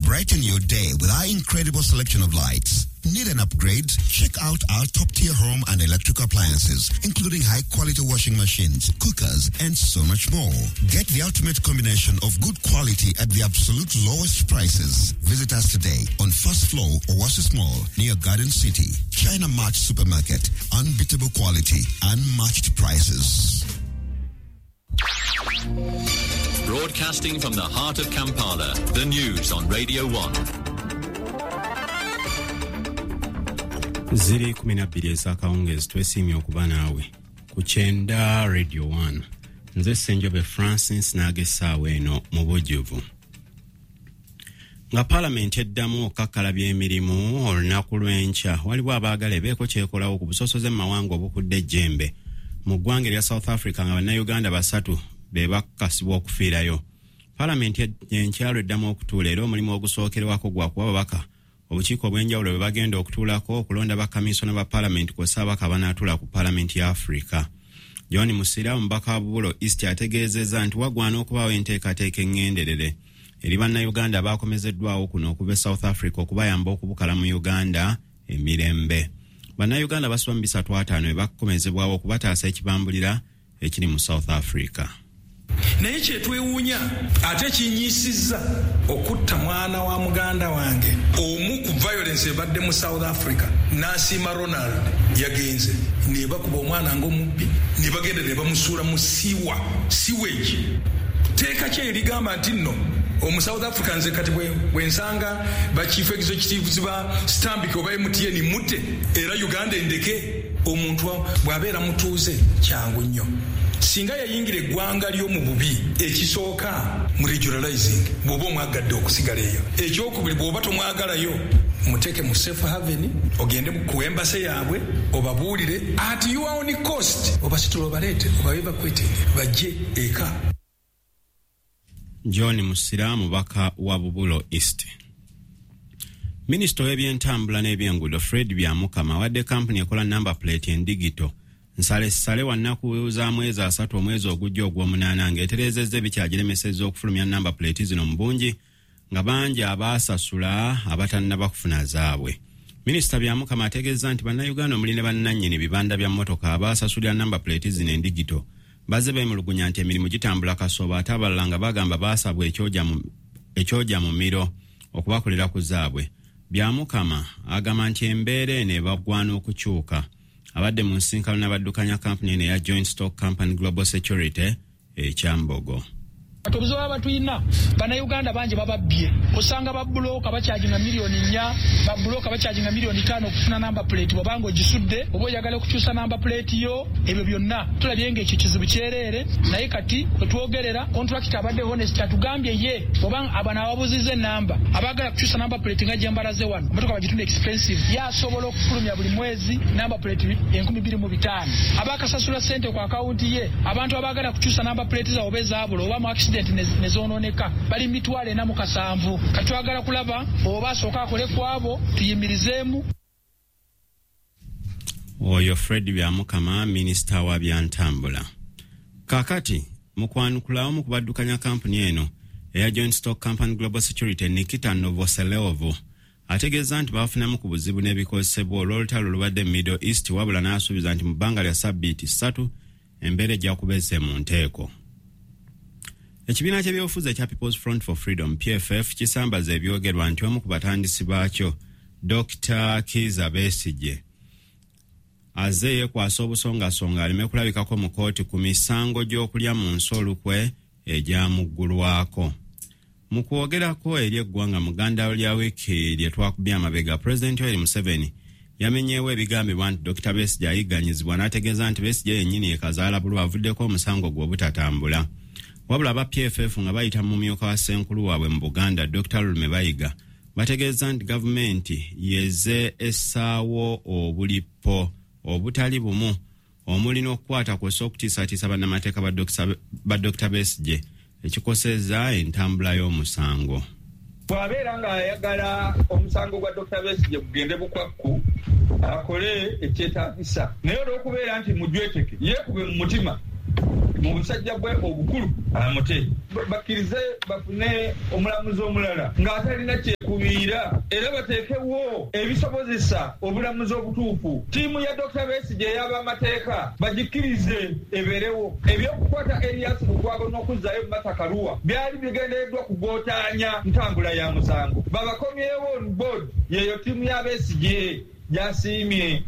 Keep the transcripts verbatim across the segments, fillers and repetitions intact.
Brighten your day with our incredible selection of lights. Need an upgrade? Check out our top-tier home and electrical appliances, including high-quality washing machines, cookers, and so much more. Get the ultimate combination of good quality at the absolute lowest prices. Visit us today on first floor, Oasis Mall, near Garden City. China Mart Supermarket. Unbeatable quality, unmatched prices. Broadcasting from the heart of Kampala, the news on Radio one. Ziri kumi na bbiri ez'akawungeezi twesimye okuba naawe ku Kyenda Radio one. Nze Ssenjobe Francis n'agessaawa eno mu bujjuvu. Nga Paalamenti eddamu okukakkalabya emirimu olunaku lw'enkya, waliwo abaagala ebeeko kyekolawo ku busosoze mu mawanga obukudde ejjembe mu ggwanga erya South Africa nga bannayuganda basatu be bakakasibwa okufiirayo. Paalamenti enkyalo eddamu okutuula era omulimu ogusookerwako gwa kuwa babaka obukiiko obw'enjawulo bwe bagenda okutuulako okulonda bakamisona ba Paalamenti kw'ossa ababaka abanaatuula ku Paalamenti ya Afrika. John Musira, omubaka wa Bubulo East, ategeezezza nti wagwana okubaawo enteekateeka eŋŋenderere eri bannayuganda abaakomezeddwawo kuno okuva e South Africa okubayamba okubukala mu Uganda emirembe. Bannayuganda basoba mu bisatu ataano be bakomezebwawo okubataasa ekibambulira ekiri mu South Africa. Naye kyetwewuunya ate kinyiisizza okutta mwana wa muganda wange omu ku violence ebadde mu South Africa n'asiima Ronald yagenze ne bakuba omwana ng'omubbi ne bagenda ne bamusuula mu siwa sewage. Teeka kye erigamba nti nno omu South Africa nze kati bwensanga ba chief executives ba Stambik oba M T N mutte era Uganda endeke omuntu bw'abeera mutuuze kyangu nnyo. Singa yayingira eggwanga ly'omu bubi ekisooka mu regionalizing bw'oba omwagadde okusigala eyo. Ekyokubiri bw'oba tomwagalayo muteeke mu safe haven ogende ku embassy yaabwe obabuulire at your own cost obasitula obaleete obabe bakwetenge bajje eka. John Musira, mubaka wa Bubulo East. Minister w'ebyentambula n'ebyenguudo Fred Byamukama wadde company ekola number plate en digital nsale sale wannaku za mwezi asatu omwezi ogujja ogw'omunaana ng'etereezezza ebikyagiremesezza okufulumya number plate zino mu bungi nga bangi abaasasula abatannaba kufuna zaabwe. Minisita Byamukama ategeezza nti bannayuganda omuli ne bannannyini bibanda bya mmotoka abaasasulira number plate zino en digital bazze beemulugunya nti emirimu gitambula kasooba ate abalala nga bagamba baasabwa ekyoja mu miro okubakolera ku zaabwe. Byamukama agamba nti embeera eno ebagwana okukyuka. Abadde mu nsinkano n'abaddukanya kampuni eno eya Joint Stock Company Global Security ekyambogo. Atobuzo batuyina bannayuganda bangi bababbye osanga babbuloka bakyajinga miliyoni nnya babbuloka bakyajinga miliyoni ttaano okufuna number plate bobanga ogisudde oba oyagala okukyusa number plate yo ebyo byonna tulabye ng'ekyo kizibu kyereere naye kati wetwogerera contract abadde honest atugambye ye oba abana ababuzize namba abagala kukyusa number plate nga gyembalaze wano motoka bagitunda expensive yasobola okufulumya buli mwezi number plate enkumi bbiri mu bitaano abakasasula sente ku akawunti ye abantu abagala kukyusa number plate zaabo bezaabulo oba mu accident nezoononeka bali mitwalo ena mu kasanvu katwagala kulaba oba asooka akole kwabo tuyimirizeemu. Oyo Fred Byamukama, minisita wa byantambula. Kakati mukwanukulawo mu kubaddukanya kampuni eno eya Joint Stock Company Global Security Nikita Novoseleovo ategeeza nti bafunamu ku buzibu n'ebikozesebwa olw'olutalo lubadde Middle East wabula n'asuubiza nti mu bbanga lya sabbiiti ssatu embeera ejja kubeeze mu nteeko. Ekibiina ky'ebyobufuzi ekya People's Front for Freedom P F F kisambaza ebyogerwa nti omu ku batandisi baakyo Doctor Kizza Besigye azze yeekwasa obusongasonga aleme kulabikako mu kooti ku misango gy'okulya mu nsi olukwe egyamuggulwako. Mu kwogerako eri eggwanga muganda lya wiiki lye twakubye amabega, President Yoweri Museveni yamenyeewo ebigambibwa nti Doctor Besigye ayigganyizibwa n'ategeeza nti Besigye yennyini yekazaala bulu avuddeko omusango gwe obutatambula. Wabula aba P F F nga bayita mu mumyuka wa Ssenkulu waabwe mu Buganda Doctor Lume Bayiga bategeeza nti gavumenti yeze essaawo obulipo obutali bumu omulina okukwata kw'ossa okutiisatiisa bannamateeka ba Doctor Besigye ekikosezza entambula y'omusango. Bw'abeera ng'ayagala omusango gwa Doctor Besigye gugende bukwakku akole ekyetaagisa naye olw'okubeera nti mujweteke yeekube mu mutima mu busajja bwe obukulu amute bakkirize bafune omulamuzi omulala ng'atalina kyekubiira era bateekewo ebisobozesa obulamuzi obutuufu. Ttiimu ya Dokita Besigye ey'abamateeka bagikkirize ebeerewo. Ebyokukwata Erias Lukwago n'okuzzayo Martha Karua byali bigendereddwa kugootaanya ntambula ya musango. Babakomyewo on board yeyo ttiimu ya Besigye gyasiimye.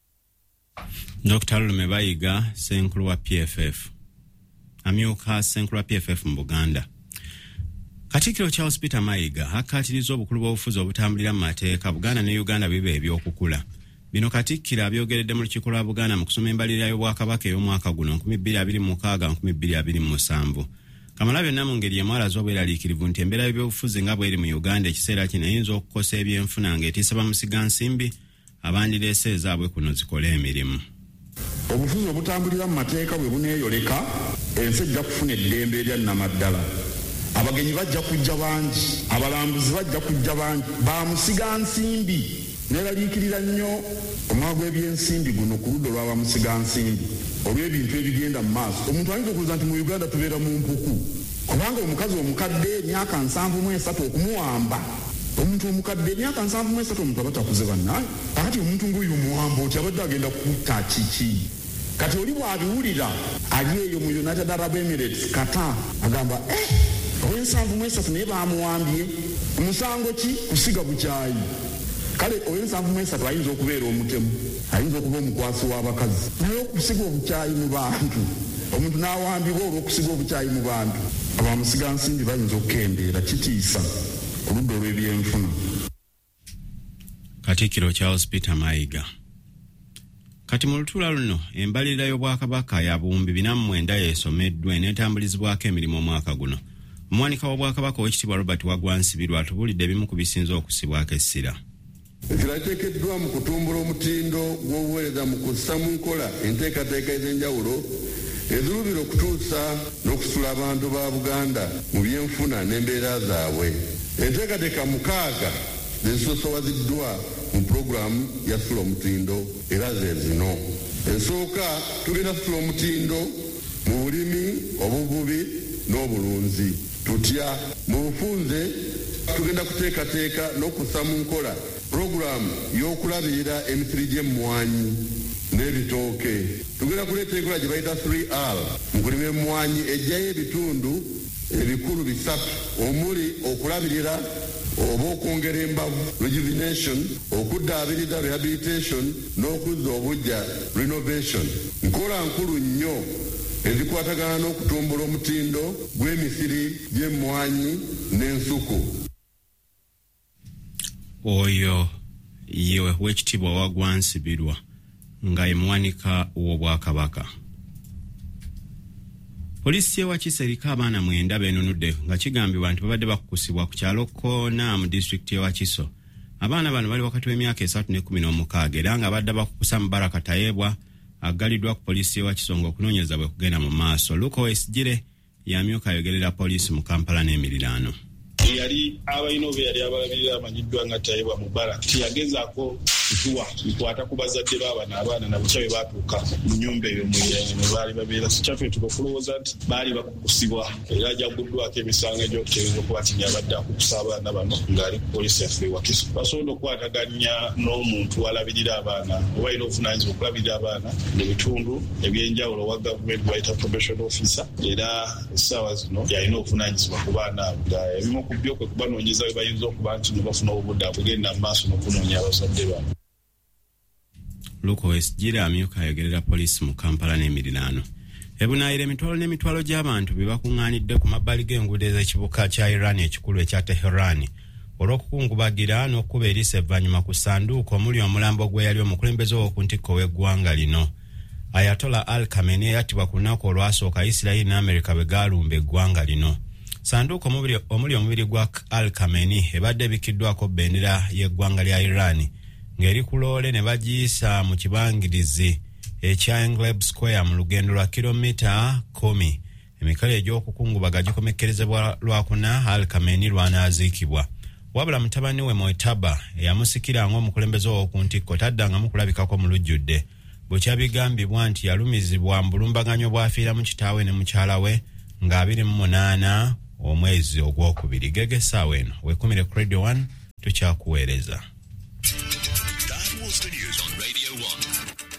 Doctor Lume Bayiga, Senkulu wa P F F. Amyuka Senkulu wa P F F mu Buganda. Katikkiro Charles Peter Mayiga hakkaatiriza obukulu bw'obufuzi obutambulira mu mateeka Buganda ne Uganda bibe eby'okukula. Bino Katikkiro abyogeredde mu lukiiko lwa Buganda mu kusoma embalirira y'Obwakabaka ey'omwaka guno nkumi bbiri abiri mu mukaaga nkumi bbiri abiri mu musanvu. Kamalabyonna mu ngeri emu alaze obweraliikirivu nti embeera y'ebyobufuzi nga bw'eri mu Uganda ekiseera kino eyinza okukosa ebyenfuna ng'etiisa bamusigansimbi abandireese ezaabwe kuno zikole emirimu. Obufuzi obutambulira mu mateeka bwe buneeyoleka ensi ejja kufuna eddembe erya nnamaddala. Abagenyi bajja kujja bangi, abalambuzi bajja kujja bangi, bamusigansimbi neeraliikirira nnyo omwaka gw'ebyensimbi guno ku ludda olw'abamusigansimbi olw'ebintu ebigenda mu maaso. Omuntu ayinza okubuuza nti mu Uganda tubeera mu mpuku kubanga omukazi omukadde emyaka nsanvu mu esatu okumuwamba. Omuntu omukadde emyaka nsanvu mu esatu omuntu aba takuze bannaye. Kakati omuntu ng'oyo muwamba oti abadde agenda kutta kiki? Kati oli bw'abiwulira ali eyo mu United Arab Emirates kata agamba eh ow'ensanvu mu esatu naye baamuwambye. Omusango ki? Kusiga bukyayi. Kale ow'ensanvu mu esatu ayinza okubeera omutemu, ayinza okuba omukwasi w'abakazi, naye okusiga obukyayi mu bantu omuntu n'awambibwa olw'okusiga obukyayi mu bantu abamusigansimbi bayinza okukendeera. Kitiisa ku ludda olw'ebyenfuna. Katikkiro Charles Peter Mayiga. Kati mu lutuula luno embalirira y'Obwakabaka ya buwumbi bina mu mwenda yeesomeddwa n'etambulizibwako emirimu omwaka guno. Omuwanika w'Obwakabaka Oweekitiibwa Robert Wagwansibirwa atubulidde ebimu ku bisinza okusibwako essira. Ekirateekeddwa mu kutumbula omutindo gw'obuweereza mu kussa mu nkola enteekateeka ez'enjawulo eziruubira okutuusa n'okusula abantu ba Buganda mu byenfuna n'embeera zaabwe. Enteekateeka mukaaga zisoosowaziddwa mu pulogulaamu ya sula omutindo era ze zino. Ensooka tugenda kusula omutindo mu bulimi, obuvubi n'obulunzi. Tutya mu bufunze tugenda kuteekateeka n'okussa mu nkola pulogulaamu y'okulabirira emisiri gy'emmwanyi n'ebitooke. Tugenda kuleeta enkola gye bayita three R mu kulima emmwanyi ejjayo ebitundu ebikulu bisatu omuli okulabirira oba okwongera embavu rejuvenation, okuddaabiriza rehabilitation n'okuzza obujja renovation. Nkola nkulu nnyo ezikwatagana n'okutumbula omutindo gw'emisiri gy'emmwanyi n'ensuku. Oyo yewe Oweekitiibwa Wagwansibirwa nga ye muwanika w'Obwakabaka. Poliisi y'e Wakiso eriko abaana mwenda beenunudde nga kigambibwa nti babadde bakukusibwa ku kyalo Koona mu disitulikiti y'e Wakiso. Abaana bano bali wakati w'emyaka esatu n'ekkumi n'omukaaga era nga badde bakukusa mu Baraka Tayeebwa aggaliddwa ku poliisi y'e Wakiso ng'okunoonyereza bwe kugenda mu maaso. Luke Owesigire y'amyuka ayogerera poliisi mu Kampala n'emiriraano. Yali abalina obe yali abalabirira amanyiddwa nga Tayeebwa mu Baraka tiyagezaako kutuwa bikwata ku bazadde b'abaana abaana na bukyawe baatuuka mu nnyumba eyo mwe baali babeera. Sikyaffe tukulowooza nti baali bakukusibwa era ajaguddwako emisango egy'okutegeeza okuba nti yabadde akukusa abaana bano ng'ali ku poliisi yaffe e Wakiso. Basobola okukwataganya n'omuntu alabirira abaana oba alina obuvunaanyizibwa okulabirira abaana mu bitundu ebyenjawulo owa gavumenti bayita probation officer era essaawa zino yalina obuvunaanyizibwa ku baana abo. Ebimu ku byo kwe kubanoonyeza bwe bayinza okuba nti nebafuna obudde bugenda mu maaso n'okunoonya abazadde baabwe. Luke Owesigire amyuka ayogerera poliisi mu Kampala n'emiriraano. Ebunaayira emitwalo n'emitwalo gy'abantu be bakuŋŋaanidde ku mabbali g'enguudo ez'ekibuga kya Iran ekikulu ekya Tehran olw'okukungubagira n'okkuba eriisa evvannyuma ku ssanduuko omuli omulambo gwe yali omukulembeze w'oku ntikko w'eggwanga lino. Ayatollah Ali Khamenei yattibwa ku lunaku olwasooka Isirayiri ne Amerika bwe gaalumba eggwanga lino. Ssanduuko omuli omubiri gwa Ali Khamenei ebadde ebikkiddwako bendera y'eggwanga lya Iran ng'eri ku loole ne bagiyisa mu kibangirizi ekya Engleb Square mu lugendo lwa kilomita kumi. Emikolo egy'okukungubaga gikomekkerezebwa lwakuna Ali Khamenei lwanaaziikibwa. Wabula mutabani we Mojtaba eyamusikira ng'omukulembeze w'oku ntikko taddangamu kulabikako mu lujjudde. Bukya bigambibwa nti yalumizibwa mu bulumbaganyo bw'afiira mu kitaawe ne mukyala we nga abiri mu munaana omwezi ogwokubiri. Gege sawa eno wekumire ku Radio one tukyakuweereza. That was the news on Radio one.